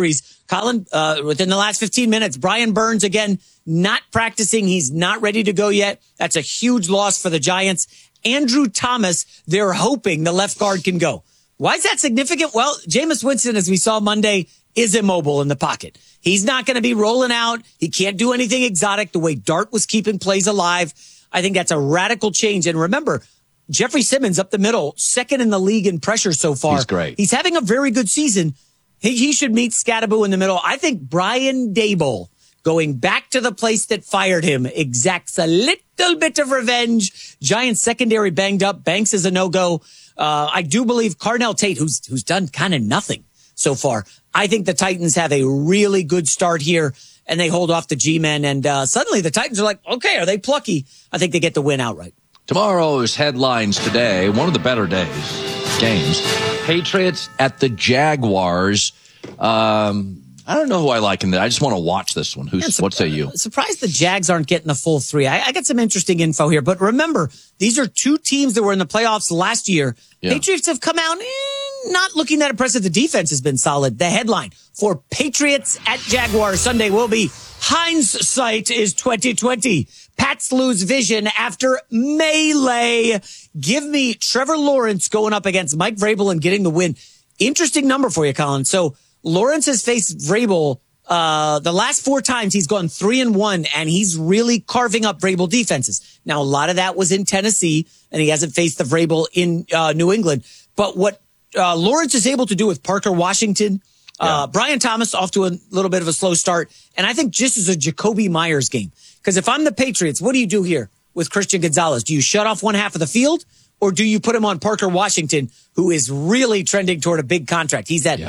injuries. Colin, within the last 15 minutes, Brian Burns, again, not practicing. He's not ready to go yet. That's a huge loss for the Giants. Andrew Thomas, they're hoping the left guard can go. Why is that significant? Well, Jameis Winston, as we saw Monday, is immobile in the pocket. He's not going to be rolling out. He can't do anything exotic the way Dart was keeping plays alive. I think that's a radical change. And remember, Jeffrey Simmons up the middle, second in the league in pressure so far. He's great. He's having a very good season. He should meet Scadaboo in the middle. I think Brian Daboll, going back to the place that fired him, exacts a little bit of revenge. Giants secondary banged up. Banks is a no-go. I do believe Carnell Tate, who's done kind of nothing so far. I think the Titans have a really good start here, and they hold off the G-men. And suddenly the Titans are like, okay, are they plucky? I think they get the win outright. Tomorrow's headlines today, one of the better games. Patriots at the Jaguars. I don't know who I like in that. I just want to watch this one. What say you? Surprised the Jags aren't getting the full three. I got some interesting info here, but remember, these are two teams that were in the playoffs last year. Yeah. Patriots have come out not looking that impressive. The defense has been solid. The headline for Patriots at Jaguars Sunday will be hindsight is 2020. Pats lose vision after melee. Give me Trevor Lawrence going up against Mike Vrabel and getting the win. Interesting number for you, Colin. So Lawrence has faced Vrabel the last 4 times. He's gone 3-1, and he's really carving up Vrabel defenses. Now, a lot of that was in Tennessee, and he hasn't faced the Vrabel in New England. But what Lawrence is able to do with Parker Washington, Brian Thomas off to a little bit of a slow start, and I think just as a Jacoby Myers game. Because if I'm the Patriots, what do you do here with Christian Gonzalez? Do you shut off one half of the field, or do you put him on Parker Washington, who is really trending toward a big contract? He's that,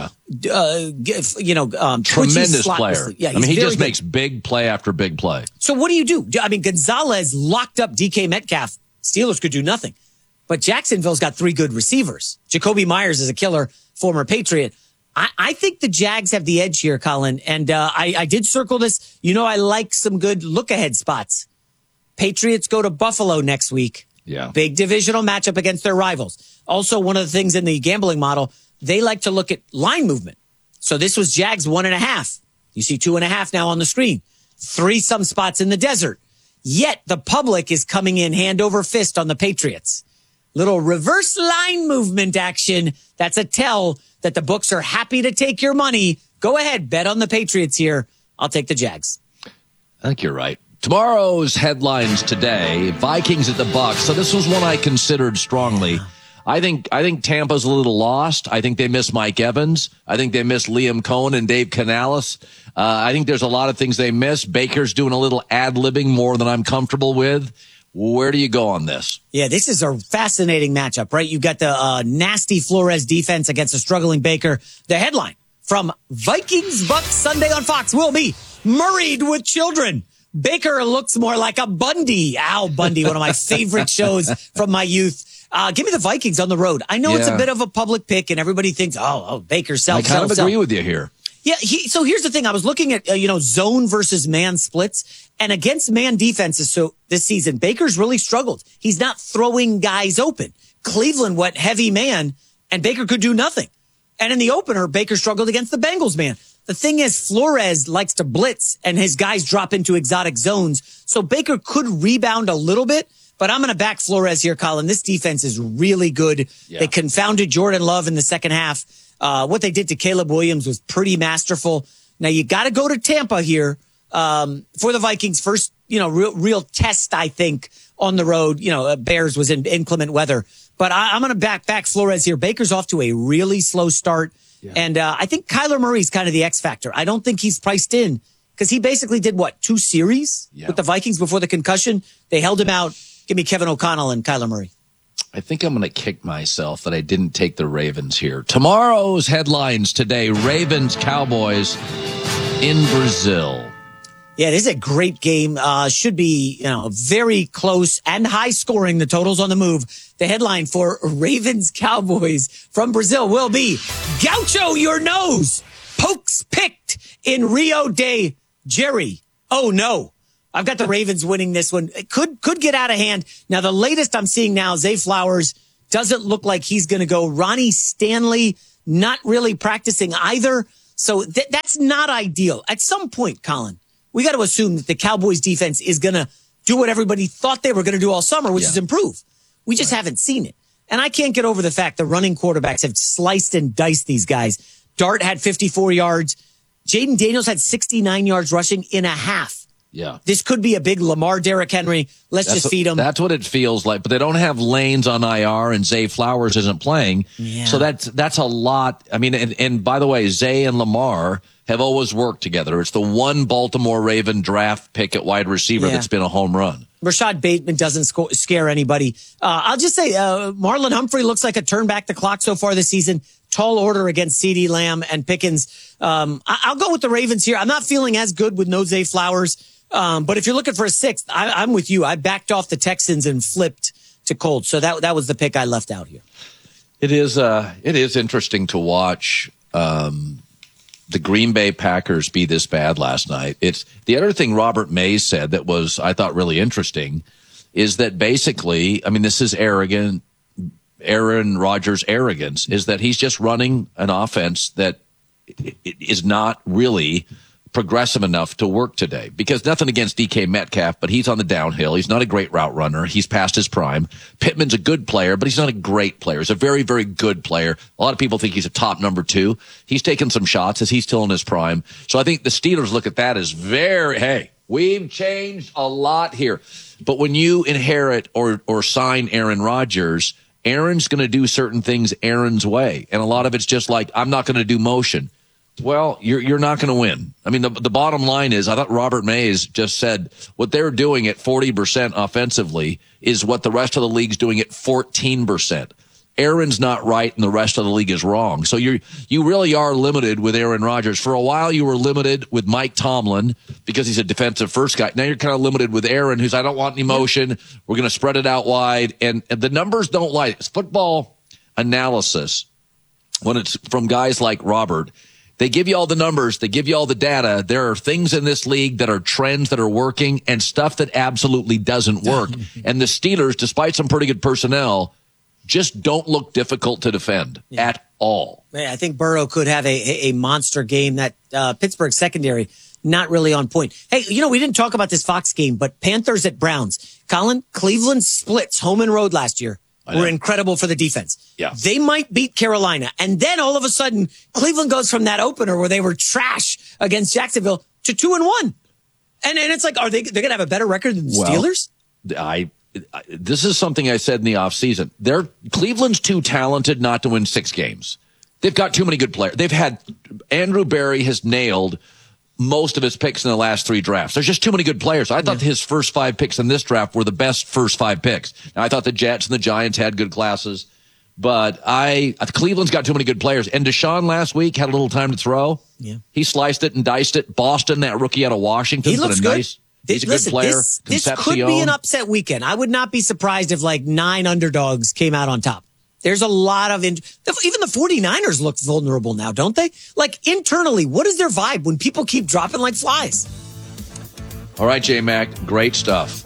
tremendous player. Yeah, he just makes big play after big play. So what do you do? I mean, Gonzalez locked up DK Metcalf. Steelers could do nothing. But Jacksonville's got 3 good receivers. Jacoby Myers is a killer, former Patriot. I think the Jags have the edge here, Colin. And I did circle this. I like some good look-ahead spots. Patriots go to Buffalo next week. Yeah. Big divisional matchup against their rivals. Also, one of the things in the gambling model, they like to look at line movement. So this was Jags 1.5. You see 2.5 now on the screen. 3 some spots in the desert. Yet the public is coming in hand over fist on the Patriots. Little reverse line movement action. That's a tell that the books are happy to take your money. Go ahead, bet on the Patriots here. I'll take the Jags. I think you're right. Tomorrow's headlines today, Vikings at the Bucs. So this was one I considered strongly. I think Tampa's a little lost. I think they miss Mike Evans. I think they miss Liam Cohen and Dave Canales. I think there's a lot of things they miss. Baker's doing a little ad-libbing more than I'm comfortable with. Where do you go on this? Yeah, this is a fascinating matchup, right? You got the nasty Flores defense against a struggling Baker. The headline from Vikings Bucs Sunday on Fox will be Married with Children. Baker looks more like a Bundy. Al Bundy, one of my favorite shows from my youth. Give me the Vikings on the road. I know it's a bit of a public pick, and everybody thinks, Baker sell. I kind of agree with you here. Yeah, so here's the thing. I was looking at, zone versus man splits, and against man defenses. So this season, Baker's really struggled. He's not throwing guys open. Cleveland went heavy man, and Baker could do nothing. And in the opener, Baker struggled against the Bengals man. The thing is, Flores likes to blitz, and his guys drop into exotic zones. So Baker could rebound a little bit, but I'm going to back Flores here, Colin. This defense is really good. Yeah. They confounded Jordan Love in the second half. What they did to Caleb Williams was pretty masterful. Now, you got to go to Tampa here for the Vikings' first, real test, I think, on the road. Bears was in inclement weather. But I'm going to back Flores here. Baker's off to a really slow start. Yeah. And I think Kyler Murray's kind of the X factor. I don't think he's priced in because he basically did, 2 series with the Vikings before the concussion? They held him out. Give me Kevin O'Connell and Kyler Murray. I think I'm going to kick myself that I didn't take the Ravens here. Tomorrow's headlines today, Ravens, Cowboys in Brazil. Yeah, this is a great game. Should be, very close and high scoring. The total's on the move. The headline for Ravens Cowboys from Brazil will be Gaucho your nose. Pokes picked in Rio de Janeiro. Oh no. I've got the Ravens winning this one. It could get out of hand. Now, the latest I'm seeing now, Zay Flowers doesn't look like he's going to go. Ronnie Stanley not really practicing either. So that's not ideal. At some point, Colin, we got to assume that the Cowboys defense is going to do what everybody thought they were going to do all summer, which is improve. We just haven't seen it. And I can't get over the fact the running quarterbacks have sliced and diced these guys. Dart had 54 yards. Jaden Daniels had 69 yards rushing in a half. Yeah. This could be a big Lamar, Derrick Henry. Let's just feed them. That's what it feels like. But they don't have Lanes on IR and Zay Flowers isn't playing. Yeah. So that's a lot. I mean, and by the way, Zay and Lamar have always worked together. It's the one Baltimore Raven draft pick at wide receiver that's been a home run. Rashad Bateman doesn't scare anybody. I'll just say Marlon Humphrey looks like a turn back the clock so far this season. Tall order against CeeDee Lamb and Pickens. I'll go with the Ravens here. I'm not feeling as good with no Zay Flowers. But if you're looking for a sixth, I'm with you. I backed off the Texans and flipped to Colts. So that was the pick I left out here. It is interesting to watch the Green Bay Packers be this bad last night. It's the other thing Robert Mays said that was, I thought, really interesting is that basically, I mean, this is arrogant. Aaron Rodgers' arrogance is that he's just running an offense that is not really progressive enough to work today. Because nothing against DK Metcalf, but he's on the downhill. He's not a great route runner. He's past his prime. Pittman's a good player, but he's not a great player. He's a very, very good player. A lot of people think he's a top number 2. He's taken some shots as he's still in his prime. So I think the Steelers look at that as hey, we've changed a lot here. But when you inherit or sign Aaron Rodgers, Aaron's going to do certain things Aaron's way. And a lot of it's just like, I'm not going to do motion. Well, you're not going to win. I mean, the bottom line is, I thought Robert Mays just said what they're doing at 40% offensively is what the rest of the league's doing at 14%. Aaron's not right and the rest of the league is wrong. So you really are limited with Aaron Rodgers. For a while, you were limited with Mike Tomlin because he's a defensive first guy. Now you're kind of limited with Aaron, who's, I don't want any motion. We're going to spread it out wide. And the numbers don't lie. It's football analysis, when it's from guys like Robert, they give you all the numbers. They give you all the data. There are things in this league that are trends that are working and stuff that absolutely doesn't work. And the Steelers, despite some pretty good personnel, just don't look difficult to defend at all. Yeah, I think Burrow could have a monster game. That Pittsburgh secondary, not really on point. Hey, we didn't talk about this Fox game, but Panthers at Browns. Colin, Cleveland splits home and road last year. Were incredible for the defense. Yeah. They might beat Carolina. And then all of a sudden, Cleveland goes from that opener where they were trash against Jacksonville to 2-1. And it's like, they're going to have a better record than the Steelers? This is something I said in the offseason. Cleveland's too talented not to win 6 games. They've got too many good players. They've had Andrew Berry has nailed most of his picks in the last 3 drafts. There's just too many good players. I thought his first 5 picks in this draft were the best first 5 picks. Now, I thought the Jets and the Giants had good classes, but Cleveland's got too many good players. And Deshaun last week had a little time to throw. Yeah. He sliced it and diced it. Boston, that rookie out of Washington, he looks good. He's a good player. This could be an upset weekend. I would not be surprised if 9 underdogs came out on top. There's a lot of even the 49ers look vulnerable now, don't they? Internally, what is their vibe when people keep dropping like flies? All right, J-Mac, great stuff.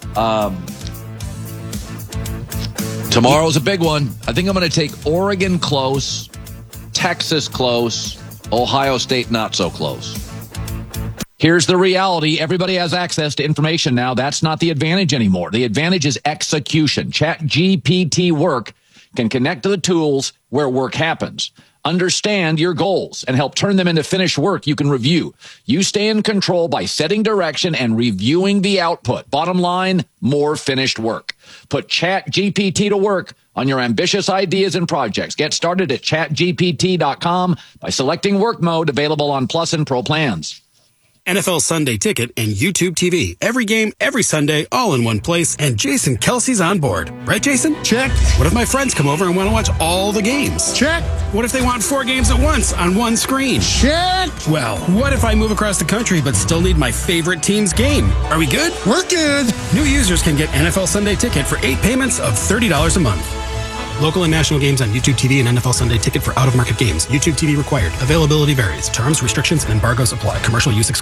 Tomorrow's a big one. I think I'm going to take Oregon close, Texas close, Ohio State not so close. Here's the reality. Everybody has access to information now. That's not the advantage anymore. The advantage is execution. ChatGPT Work can connect to the tools where work happens. Understand your goals and help turn them into finished work you can review. You stay in control by setting direction and reviewing the output. Bottom line, more finished work. Put ChatGPT to work on your ambitious ideas and projects. Get started at chatgpt.com by selecting work mode, available on Plus and Pro plans. NFL Sunday Ticket and YouTube TV. Every game, every Sunday, all in one place, and Jason Kelsey's on board. Right, Jason? Check. What if my friends come over and want to watch all the games? Check. What if they want 4 games at once on one screen? Check. Well, what if I move across the country but still need my favorite team's game? Are we good? We're good. New users can get NFL Sunday Ticket for 8 payments of $30 a month. Local and national games on YouTube TV and NFL Sunday Ticket for out-of-market games. YouTube TV required. Availability varies. Terms, restrictions, and embargoes apply. Commercial use excluded.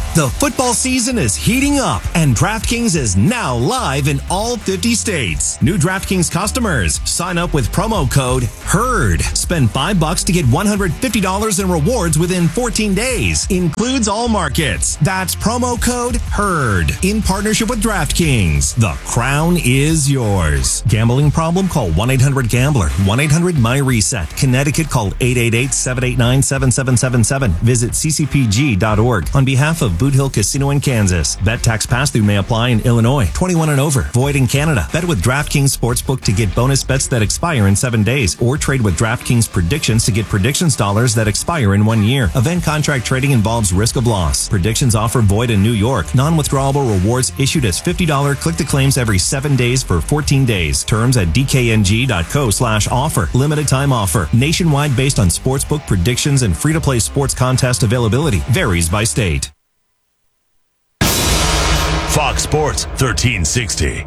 The football season is heating up, and DraftKings is now live in all 50 states. New DraftKings customers, sign up with promo code HERD. Spend $5 to get $150 in rewards within 14 days. Includes all markets. That's promo code HERD. In partnership with DraftKings, the crown is yours. Gambling problem? Call 1-800-GAMBLER. 1-800-MY-RESET. Connecticut, call 888-789-7777. Visit ccpg.org. On behalf of Boot Hill Casino in Kansas. Bet tax pass-through may apply in Illinois. 21 and over. Void in Canada. Bet with DraftKings Sportsbook to get bonus bets that expire in 7 days. Or trade with DraftKings Predictions to get predictions dollars that expire in 1 year. Event contract trading involves risk of loss. Predictions offer void in New York. Non-withdrawable rewards issued as $50 click-to-claims every 7 days for 14 days. Terms at dkng.co/offer. Limited time offer. Nationwide based on sportsbook predictions and free-to-play sports contest availability. Varies by state. Fox Sports 1360.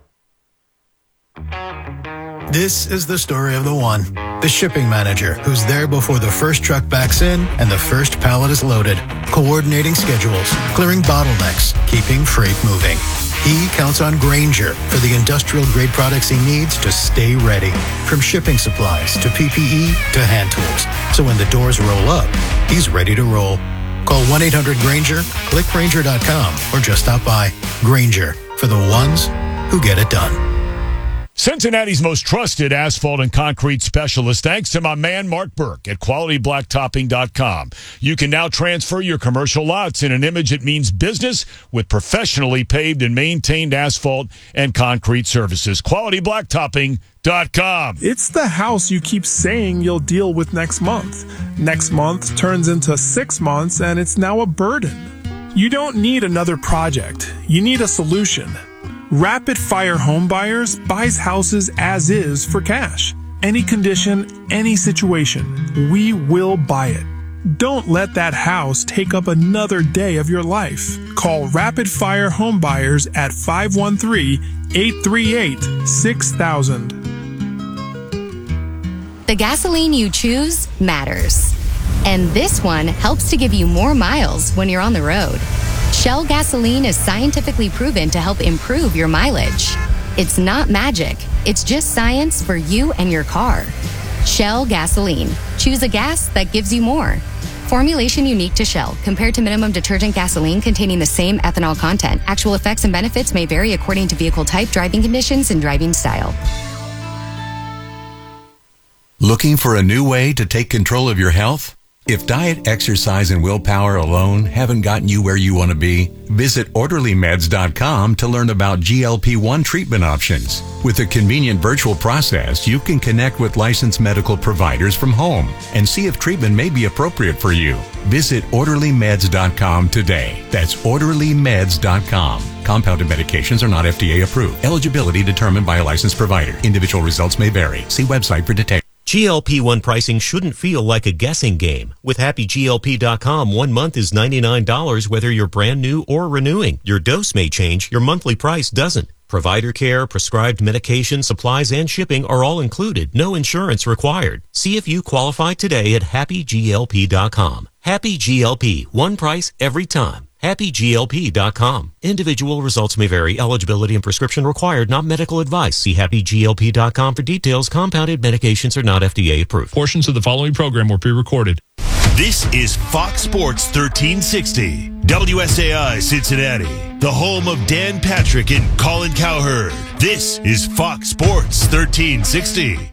This is the story of the one, the shipping manager who's there before the first truck backs in and the first pallet is loaded, coordinating schedules, clearing bottlenecks, keeping freight moving. He counts on Grainger for the industrial-grade products he needs to stay ready, from shipping supplies to PPE to hand tools. So when the doors roll up, he's ready to roll. Call 1-800-GRAINGER, click Grainger.com, or just stop by. Grainger, for the ones who get it done. Cincinnati's most trusted asphalt and concrete specialist, thanks to my man Mark Burke at QualityBlacktopping.com. You can now transfer your commercial lots in an image that means business with professionally paved and maintained asphalt and concrete services. QualityBlacktopping.com. It's the house you keep saying you'll deal with next month. Next month turns into 6 months, and it's now a burden. You don't need another project. You need a solution. Rapid Fire Home Buyers buys houses as is for cash. Any condition, any situation, we will buy it. Don't let that house take up another day of your life. Call Rapid Fire Home Buyers at 513-838-6000. The gasoline you choose matters. And this one helps to give you more miles when you're on the road. Shell gasoline is scientifically proven to help improve your mileage. It's not magic. It's just science for you and your car. Shell gasoline. Choose a gas that gives you more. Formulation unique to Shell compared to minimum detergent gasoline containing the same ethanol content. Actual effects and benefits may vary according to vehicle type, driving conditions, and driving style. Looking for a new way to take control of your health? If diet, exercise, and willpower alone haven't gotten you where you want to be, visit OrderlyMeds.com to learn about GLP-1 treatment options. With a convenient virtual process, you can connect with licensed medical providers from home and see if treatment may be appropriate for you. Visit OrderlyMeds.com today. That's OrderlyMeds.com. Compounded medications are not FDA approved. Eligibility determined by a licensed provider. Individual results may vary. See website for details. GLP-1 pricing shouldn't feel like a guessing game. With HappyGLP.com, 1 month is $99 whether you're brand new or renewing. Your dose may change, your monthly price doesn't. Provider care, prescribed medication, supplies, and shipping are all included. No insurance required. See if you qualify today at HappyGLP.com. Happy GLP, one price every time. HappyGLP.com. Individual results may vary. Eligibility and prescription required. Not medical advice. See HappyGLP.com for details. Compounded medications are not FDA approved. Portions of the following program were pre-recorded. This is Fox Sports 1360. WSAI Cincinnati. The home of Dan Patrick and Colin Cowherd. This is Fox Sports 1360.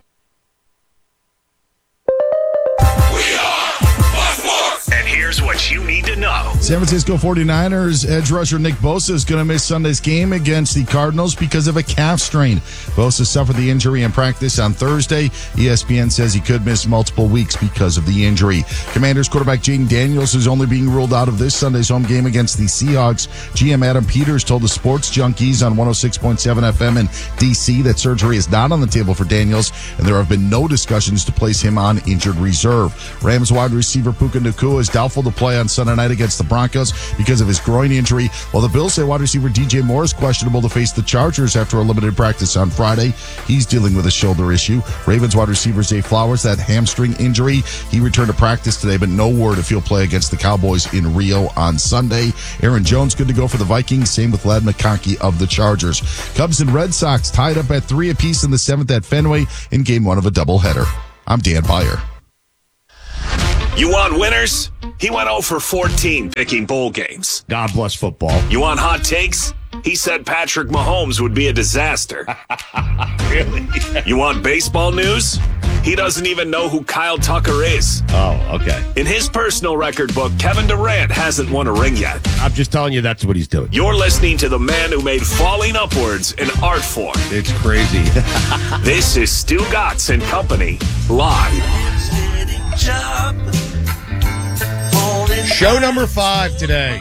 Here's what you need to know. San Francisco 49ers edge rusher Nick Bosa is going to miss Sunday's game against the Cardinals because of a calf strain. Bosa suffered the injury in practice on Thursday. ESPN says he could miss multiple weeks because of the injury. Commanders quarterback Jaden Daniels is only being ruled out of this Sunday's home game against the Seahawks. GM Adam Peters told the Sports Junkies on 106.7 FM in D.C. that surgery is not on the table for Daniels, and there have been no discussions to place him on injured reserve. Rams wide receiver Puka Nacua is doubtful doubtful to play on Sunday night against the Broncos because of his groin injury, while the Bills say wide receiver DJ Moore is questionable to face the Chargers after a limited practice on Friday. He's dealing with a shoulder issue. Ravens wide receiver Zay Flowers, that hamstring injury. He returned to practice today, but no word if he'll play against the Cowboys in Rio on Sunday. Aaron Jones good to go for the Vikings. Same with Ladd McConkey of the Chargers. Cubs and Red Sox tied up at 3 apiece in the 7th at Fenway in game 1 of a doubleheader. I'm Dan Beyer. You want winners? He went 0 for 14 picking bowl games. God bless football. You want hot takes? He said Patrick Mahomes would be a disaster. Really? You want baseball news? He doesn't even know who Kyle Tucker is. Oh, okay. In his personal record book, Kevin Durant hasn't won a ring yet. I'm just telling you that's what he's doing. You're listening to the man who made falling upwards an art form. It's crazy. This is Stu Gatz and Company, live. Show number 5 today.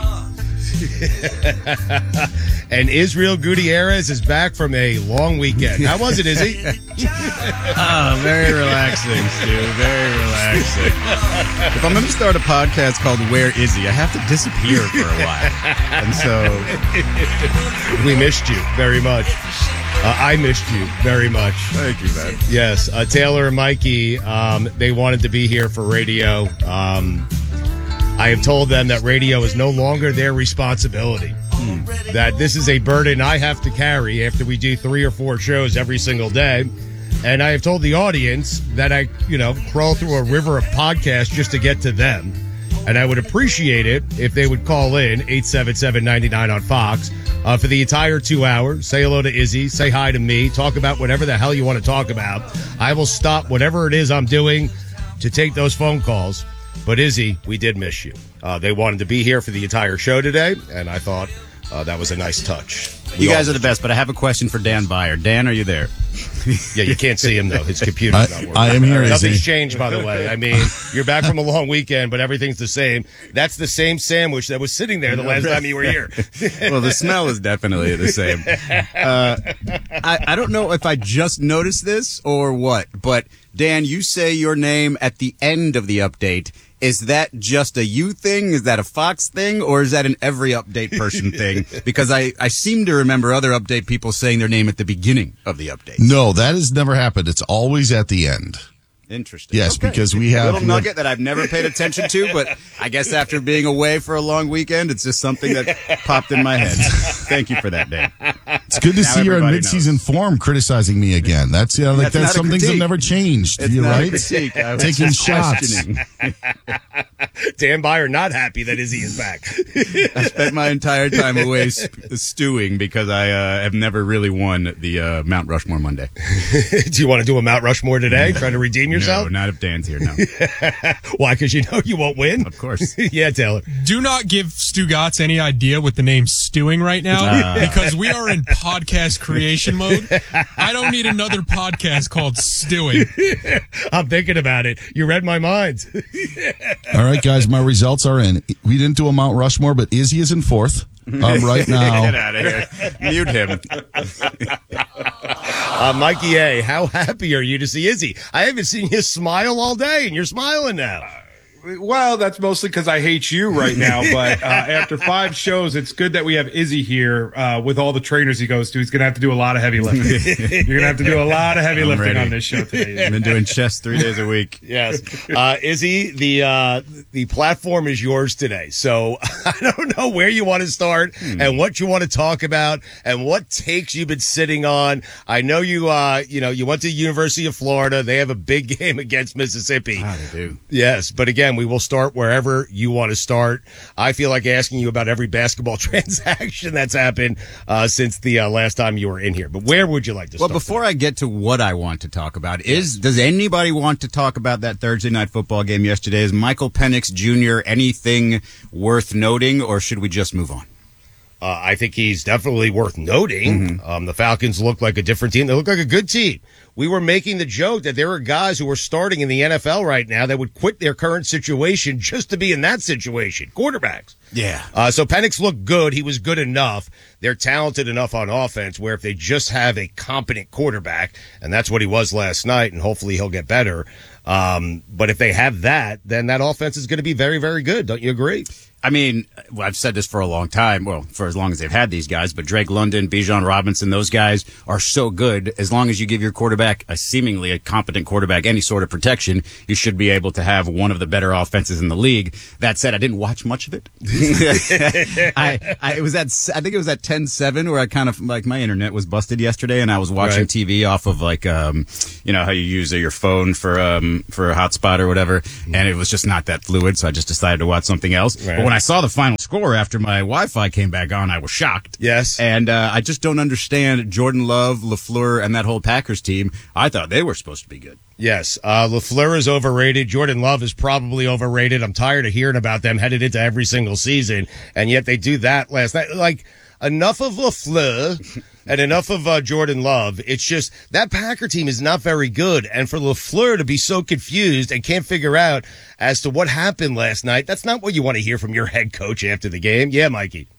And Israel Gutierrez is back from a long weekend. How was it, Izzy? Very relaxing, Stu. Very relaxing. If I'm going to start a podcast called Where Is He, I have to disappear for a while. And so we missed you very much. I missed you very much. Thank you, man. Yes. Taylor and Mikey, they wanted to be here for radio. I have told them that radio is no longer their responsibility. That this is a burden I have to carry after we do 3 or 4 shows every single day. And I have told the audience that I, crawl through a river of podcasts just to get to them. And I would appreciate it if they would call in 877-99 on Fox for the entire 2 hours. Say hello to Izzy. Say hi to me. Talk about whatever the hell you want to talk about. I will stop whatever it is I'm doing to take those phone calls. But Izzy, we did miss you. They wanted to be here for the entire show today, and I thought that was a nice touch. You guys are the best, but I have a question for Dan Beyer. Dan, are you there? Yeah, you can't see him, though. His computer's not working. I am here, Nothing's Izzy. changed, by the way. I mean, you're back from a long weekend, but everything's the same. That's the same sandwich that was sitting there the last time you were here. Well, the smell is definitely the same. I don't know if I just noticed this or what, but Dan, you say your name at the end of the update. Is that just a you thing? Is that a Fox thing? Or is that an every update person thing? Because I seem to remember other update people saying their name at the beginning of the update. No, that has never happened. It's always at the end. Interesting. Yes, okay. because we have... little nugget that I've never paid attention to, but I guess after being away for a long weekend, it's just something that popped in my head. Thank you for that, Dan. It's good to see you're in midseason form criticizing me again. That's that's some things have never changed. It's you're not right. a critique. I was Taking just shots. Dan Beyer not happy that Izzy is back. I spent my entire time away stewing because I have never really won the Mount Rushmore Monday. Do you want to do a Mount Rushmore today? Try to redeem yourself? No, not if Dan's here, no. Why? Because you know you won't win? Of course. Yeah, Taylor. Do not give Stu Gatz any idea with the name Stewing right now because we are in podcast creation mode. I don't need another podcast called Stewing. I'm thinking about it. You read my mind. All right, guys, my results are in. We didn't do a Mount Rushmore, but Izzy is in 4th. Right now. Get out of here. Mute him. Mikey A., how happy are you to see Izzy? I haven't seen you smile all day, and you're smiling now. Well, that's mostly because I hate you right now. But after 5 shows, it's good that we have Izzy here with all the trainers he goes to. He's going to have to do a lot of heavy lifting. You're going to have to do a lot of heavy lifting on this show today. I've been doing chest 3 days a week. Yes. Izzy, the platform is yours today. So I don't know where you want to start and what you want to talk about and what takes you've been sitting on. I know you went to the University of Florida. They have a big game against Mississippi. Ah, they do. Yes. But again, we will start wherever you want to start. I feel like asking you about every basketball transaction that's happened since the last time you were in here. But where would you like to start? Well, before I get to what I want to talk about, does anybody want to talk about that Thursday night football game yesterday? Is Michael Penix Jr. anything worth noting, or should we just move on? I think he's definitely worth noting. The Falcons look like a different team. They look like a good team. We were making the joke that there are guys who are starting in the NFL right now that would quit their current situation just to be in that situation. Quarterbacks. Yeah. So Penix looked good. He was good enough. They're talented enough on offense where if they just have a competent quarterback, and that's what he was last night, and hopefully he'll get better. But if they have that, then that offense is going to be very, very good. Don't you agree? I mean, I've said this for a long time, well, for as long as they've had these guys, but Drake London, Bijan Robinson, those guys are so good. As long as you give your quarterback seemingly a competent quarterback any sort of protection, you should be able to have one of the better offenses in the league. That said, I didn't watch much of it. I think it was at 10-7 where I kind of, like, my internet was busted yesterday and I was watching TV off of, like, you know, how you use your phone for a hotspot or whatever, and it was just not that fluid, so I just decided to watch something else. Right. But when I saw the final score after my Wi-Fi came back on, I was shocked. Yes. And I just don't understand Jordan Love, LaFleur, and that whole Packers team. I thought they were supposed to be good. Yes. LaFleur is overrated. Jordan Love is probably overrated. I'm tired of hearing about them headed into every single season, and yet they do that last night. Like, enough of LaFleur and enough of Jordan Love. It's just that Packer team is not very good. And for LaFleur to be so confused and can't figure out as to what happened last night, that's not what you want to hear from your head coach after the game. Yeah, Mikey.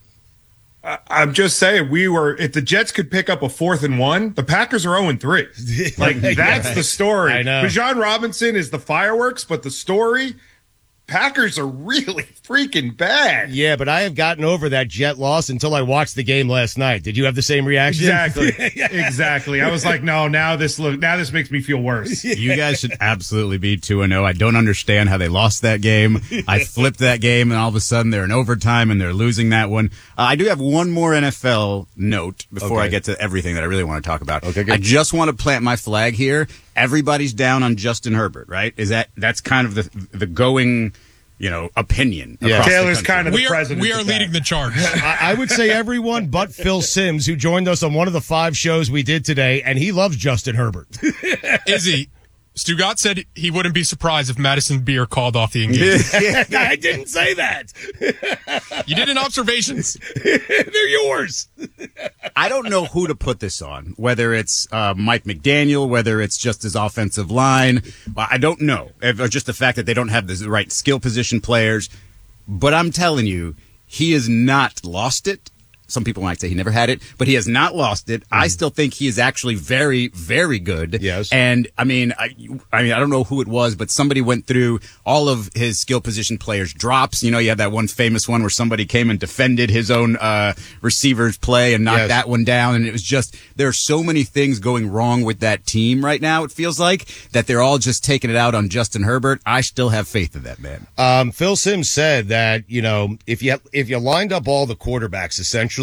I'm just saying, if the Jets could pick up a 4th and 1, the Packers are 0-3. Like, that's the story. I know. Bijan Robinson is the fireworks, but the story, Packers are really freaking bad. Yeah, but I have gotten over that Jet loss until I watched the game last night. Did you have the same reaction? Exactly. Exactly. I was like, no, now this makes me feel worse. You guys should absolutely be 2-0. I don't understand how they lost that game. I flipped that game, and all of a sudden they're in overtime and they're losing that one. I do have one more NFL note before I get to everything that I really want to talk about. Okay, good. I just want to plant my flag here. Everybody's down on Justin Herbert, right? That's kind of the going, opinion. Yeah. Taylor's kind of the president. We are leading the charge. I would say everyone but Phil Simms, who joined us on one of the 5 shows we did today, and he loves Justin Herbert. Izzy, Stugat said he wouldn't be surprised if Madison Beer called off the engagement. I didn't say that. You did in observations. They're yours. I don't know who to put this on, whether it's Mike McDaniel, whether it's just his offensive line. I don't know. Or just the fact that they don't have the right skill position players. But I'm telling you, he has not lost it. Some people might say he never had it, but he has not lost it. I still think he is actually very, very good. Yes. And I mean, I don't know who it was, but somebody went through all of his skill position players' drops. You had that one famous one where somebody came and defended his own receiver's play and knocked that one down. And it was just, there are so many things going wrong with that team right now. It feels like that they're all just taking it out on Justin Herbert. I still have faith in that man. Phil Simms said that, if you lined up all the quarterbacks, essentially,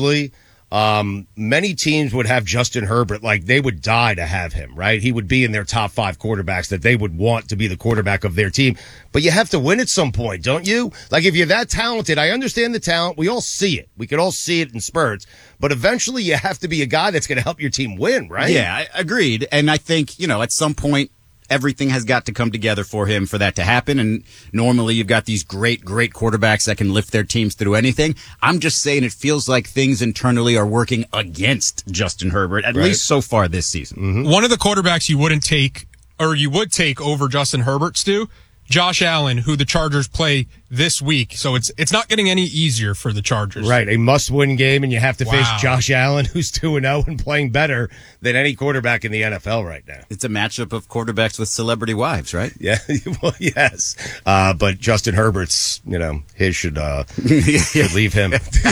many teams would have Justin Herbert, like they would die to have him, right? He would be in their top 5 quarterbacks that they would want to be the quarterback of their team. But you have to win at some point, don't you? Like, if you're that talented, I understand the talent. We all see it. We could all see it in spurts. But eventually you have to be a guy that's going to help your team win, right? Yeah, agreed. And I think, at some point, everything has got to come together for him for that to happen. And normally you've got these great, great quarterbacks that can lift their teams through anything. I'm just saying it feels like things internally are working against Justin Herbert, at least so far this season. Mm-hmm. One of the quarterbacks you wouldn't take, or you would take over Justin Herbert, Stu, Josh Allen, who the Chargers play this week. So it's not getting any easier for the Chargers. Right. A must-win game, and you have to face Josh Allen, who's 2-0 and playing better than any quarterback in the NFL right now. It's a matchup of quarterbacks with celebrity wives, right? Yeah. Well, yes. But Justin Herbert's, his should leave him.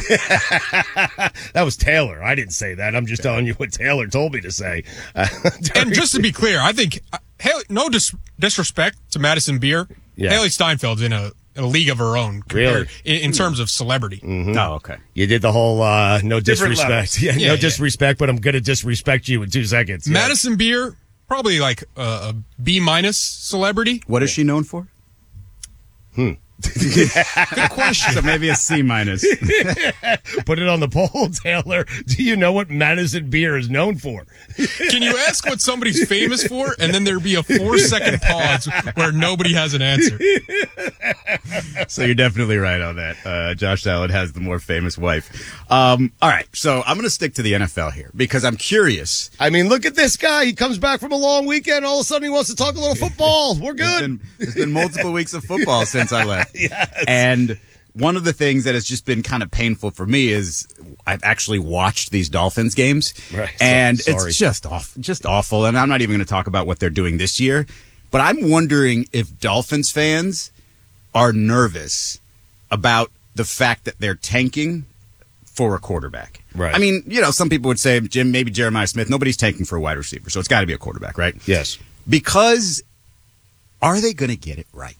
That was Taylor. I didn't say that. I'm just telling you what Taylor told me to say. And just to be clear, I think no disrespect to Madison Beer. Yeah. Haley Steinfeld's in a league of her own in terms of celebrity. Mm-hmm. Oh, okay. You did the whole no disrespect. No disrespect, but I'm going to disrespect you in 2 seconds. Yeah. Madison Beer, probably like a B- celebrity. What is she known for? Good question. So maybe a C-. Put it on the poll, Taylor. Do you know what Madison beer is known for? Can you ask what somebody's famous for, and then there'd be a 4-second pause where nobody has an answer? So you're definitely right on that. Josh Allen has the more famous wife. All right, so I'm going to stick to the NFL here because I'm curious. I mean, look at this guy. He comes back from a long weekend. All of a sudden, he wants to talk a little football. We're good. There's been multiple weeks of football since I left. Yes. And one of the things that has just been kind of painful for me is I've actually watched these Dolphins games. Right. And Sorry. it's just awful. And I'm not even going to talk about what they're doing this year. But I'm wondering if Dolphins fans are nervous about the fact that they're tanking for a quarterback. Right. I mean, some people would say, Jim, maybe Jeremiah Smith. Nobody's tanking for a wide receiver. So it's got to be a quarterback, right? Yes. Because are they going to get it right?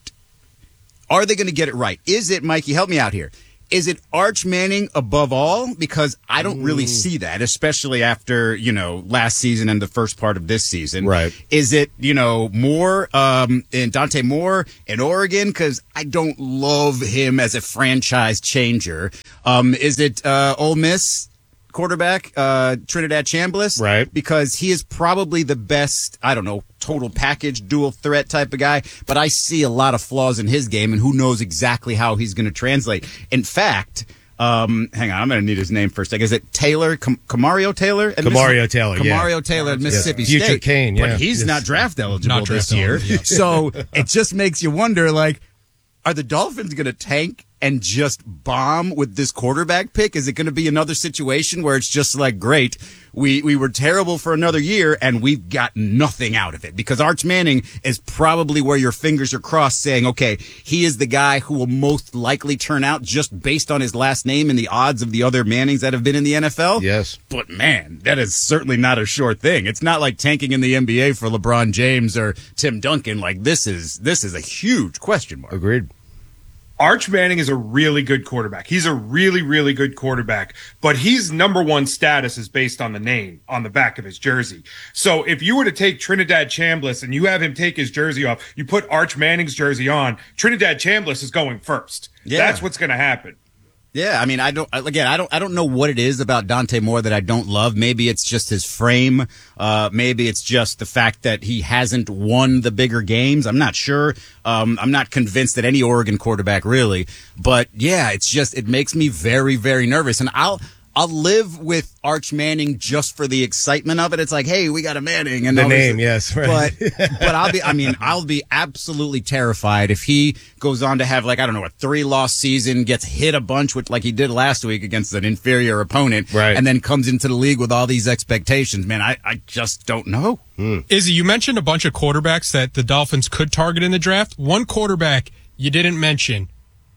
Are they going to get it right? Is it, Mikey, help me out here. Is it Arch Manning above all? Because I don't really see that, especially after, last season and the first part of this season. Right. Is it, Moore, and Dante Moore in Oregon? Because I don't love him as a franchise changer. Is it Ole Miss quarterback, Trinidad Chambliss? Right. Because he is probably the best, total package, dual threat type of guy, but I see a lot of flaws in his game, and who knows exactly how he's going to translate. In fact, hang on, I'm going to need his name for a second. Is it Taylor, Camario Taylor? Camario Taylor, Camario Taylor at Mississippi State. Future Kane, yeah. But he's not draft eligible this year. Yeah. So it just makes you wonder, are the Dolphins going to tank and just bomb with this quarterback pick? Is it going to be another situation where it's just great, we were terrible for another year and we've got nothing out of it? Because Arch Manning is probably where your fingers are crossed saying, okay, he is the guy who will most likely turn out just based on his last name and the odds of the other Mannings that have been in the NFL. Yes. But man, that is certainly not a sure thing. It's not like tanking in the NBA for LeBron James or Tim Duncan. This is a huge question mark. Agreed. Arch Manning is a really good quarterback. He's a really, really good quarterback, but his number one status is based on the name on the back of his jersey. So if you were to take Trinidad Chambliss and you have him take his jersey off, you put Arch Manning's jersey on, Trinidad Chambliss is going first. Yeah. That's what's going to happen. Yeah, I mean, I don't know what it is about Dante Moore that I don't love. Maybe it's just his frame. Maybe it's just the fact that he hasn't won the bigger games. I'm not sure. I'm not convinced that any Oregon quarterback really. But yeah, it makes me very, very nervous. And I'll live with Arch Manning just for the excitement of it. It's like, hey, we got a Manning, and the name, yes, right. But I'll be absolutely terrified if he goes on to have a 3-loss season, gets hit a bunch with like he did last week against an inferior opponent, right, and then comes into the league with all these expectations. Man, I just don't know. Izzy, you mentioned a bunch of quarterbacks that the Dolphins could target in the draft. One quarterback you didn't mention.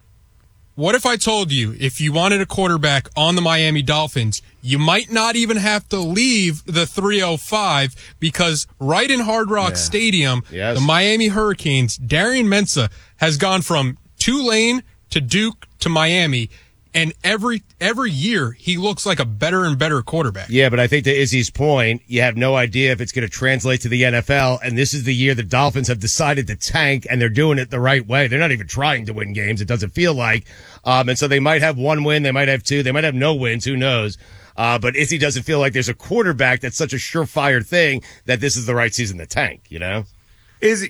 What if I told you if you wanted a quarterback on the Miami Dolphins, you might not even have to leave the 305 because right in Hard Rock Stadium, the Miami Hurricanes, Darian Mensah has gone from Tulane to Duke to Miami. And every year, he looks like a better and better quarterback. Yeah, but I think to Izzy's point, you have no idea if it's going to translate to the NFL, and this is the year the Dolphins have decided to tank, and they're doing it the right way. They're not even trying to win games, it doesn't feel like. And so they might have one win, they might have two, they might have no wins, who knows. But Izzy doesn't feel like there's a quarterback that's such a surefire thing that this is the right season to tank, Izzy,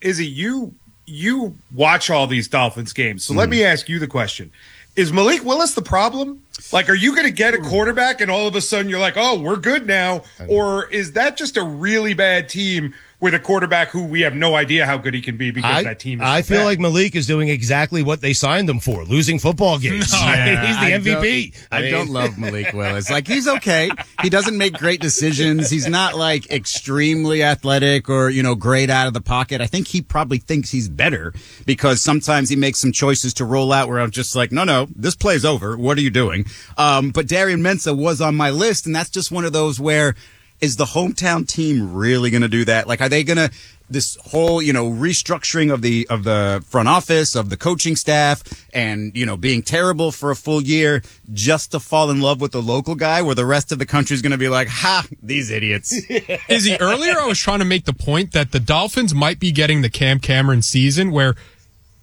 you watch all these Dolphins games, so let me ask you the question. Is Malik Willis the problem? Are you going to get a quarterback and all of a sudden you're like, oh, we're good now? Or is that just a really bad team with a quarterback who we have no idea how good he can be because that team is I feel like Malik is doing exactly what they signed him for, losing football games. He's the MVP. I don't love Malik Willis. He's okay. He doesn't make great decisions. He's not extremely athletic or, great out of the pocket. I think he probably thinks he's better because sometimes he makes some choices to roll out where I'm just like, no, this play's over. What are you doing? But Darian Mensah was on my list, and that's just one of those where, is the hometown team really going to do that? Are they going to, this whole, restructuring of the front office, of the coaching staff, and, being terrible for a full year just to fall in love with the local guy where the rest of the country's going to be like, ha, these idiots. Izzy, earlier I was trying to make the point that the Dolphins might be getting the Cam Cameron season where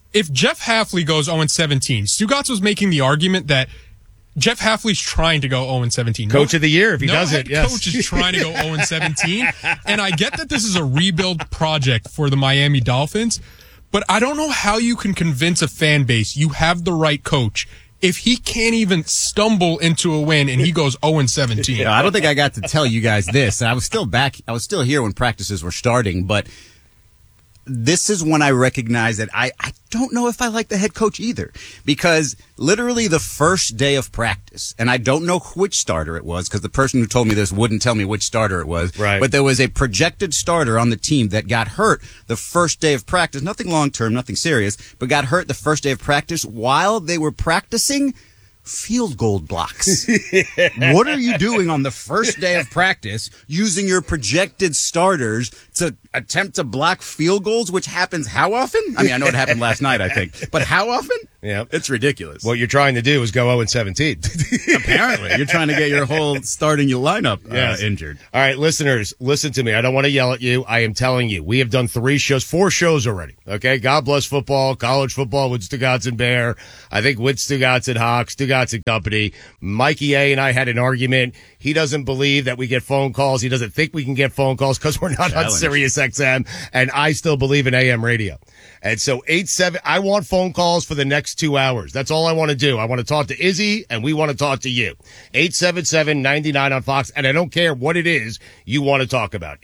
if Jeff Hafley goes 0-17, Stugotz was making the argument that Jeff Hafley's trying to go 0-17. Coach of the year if he does it, yes. Coach is trying to go 0-17. And I get that this is a rebuild project for the Miami Dolphins, but I don't know how you can convince a fan base you have the right coach if he can't even stumble into a win and he goes 0-17. I don't think I got to tell you guys this. And I was still here when practices were starting, but this is when I recognize that I don't know if I like the head coach either, because literally the first day of practice, and I don't know which starter it was because the person who told me this wouldn't tell me which starter it was, right. But there was a projected starter on the team that got hurt the first day of practice, nothing long-term, nothing serious, but got hurt the first day of practice while they were practicing field goal blocks. What are you doing on the first day of practice using your projected starters to attempt to block field goals, which happens how often? I mean, I know it happened last night, I think, but how often? Yeah, it's ridiculous. What you're trying to do is go 0-17. Apparently, you're trying to get your whole starting your lineup injured. All right, listeners, listen to me. I don't want to yell at you. I am telling you, we have done 4 shows already. Okay, God bless football, college football with Stugotz and Bear. I think with Stugotz and Hawk, Stugotz and Company. Mikey A and I had an argument. He doesn't believe that we get phone calls. He doesn't think we can get phone calls because we're not on Sirius XM, and I still believe in AM radio. And so 8-7, I want phone calls for the next 2 hours. That's all I want to do. I want to talk to Izzy, and we want to talk to you. 877-99 on Fox, and I don't care what it is you want to talk about.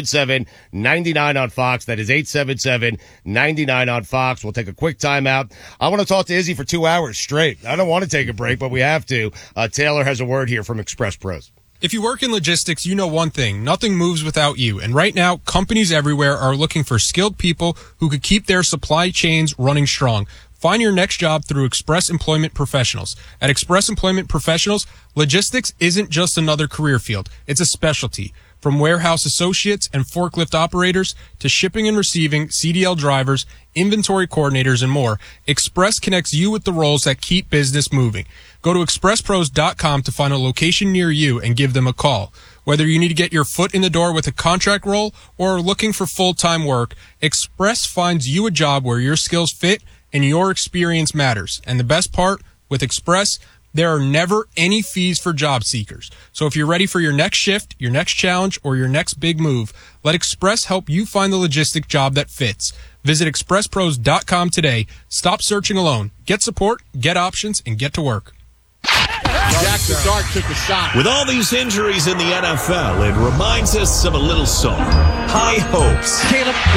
877-99 on Fox. That is 877-99 on Fox. We'll take a quick timeout. I want to talk to Izzy for 2 hours straight. I don't want to take a break, but we have to. Taylor has a word here from Express Pros. If you work in logistics, you know one thing. Nothing moves without you. And right now, companies everywhere are looking for skilled people who could keep their supply chains running strong. Find your next job through Express Employment Professionals. At Express Employment Professionals, logistics isn't just another career field. It's a specialty. From warehouse associates and forklift operators to shipping and receiving, CDL drivers, inventory coordinators, and more, Express connects you with the roles that keep business moving. Go to expresspros.com to find a location near you and give them a call. Whether you need to get your foot in the door with a contract role or are looking for full-time work, Express finds you a job where your skills fit and your experience matters. And the best part, with Express, there are never any fees for job seekers. So if you're ready for your next shift, your next challenge, or your next big move, let Express help you find the logistic job that fits. Visit expresspros.com today. Stop searching alone. Get support, get options, and get to work. Jack the Dart took a shot. With all these injuries in the NFL, it reminds us of a little song. High hopes. Caleb